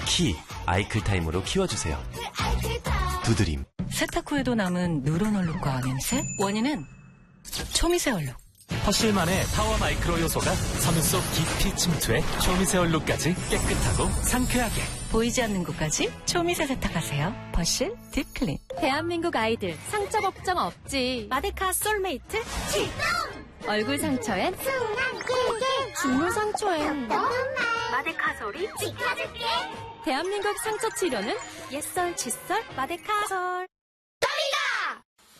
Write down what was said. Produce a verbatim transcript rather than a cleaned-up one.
키, 아이클타임으로 키워주세요. 두드림. 세탁 후에도 남은 누런 얼룩과 냄새? 원인은 초미세 얼룩. 퍼실만의 파워 마이크로 요소가 섬유 속 깊이 침투해 초미세 얼룩까지 깨끗하고 상쾌하게. 보이지 않는 곳까지 초미세 세탁하세요. 퍼실 딥클린. 대한민국 아이들 상처 걱정 없지. 마데카 솔메이트 출동! 얼굴 상처엔 중물 상처엔 마데카 솔이 지켜줄게. 대한민국 상처 치료는 옛설 칫솔 마데카솔.